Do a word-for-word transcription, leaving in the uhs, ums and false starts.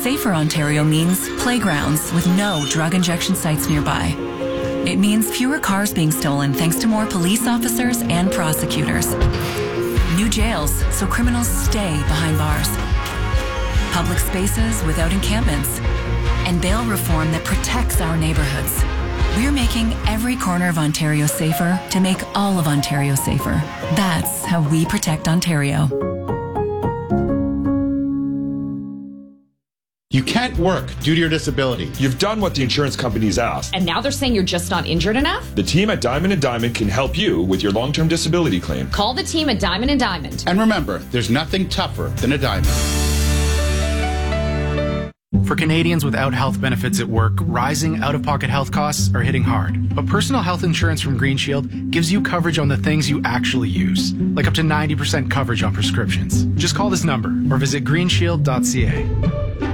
Safer Ontario means playgrounds with no drug injection sites nearby. It means fewer cars being stolen thanks to more police officers and prosecutors. New jails so criminals stay behind bars. Public spaces without encampments. And bail reform that protects our neighborhoods. We're making every corner of Ontario safer to make all of Ontario safer. That's how we protect Ontario. You can't work due to your disability. You've done what the insurance companies asked. And now they're saying you're just not injured enough? The team at Diamond and Diamond can help you with your long-term disability claim. Call the team at Diamond and Diamond. And remember, there's nothing tougher than a diamond. For Canadians without health benefits at work, rising out-of-pocket health costs are hitting hard. But personal health insurance from Green Shield gives you coverage on the things you actually use, like up to ninety percent coverage on prescriptions. Just call this number or visit green shield dot c a.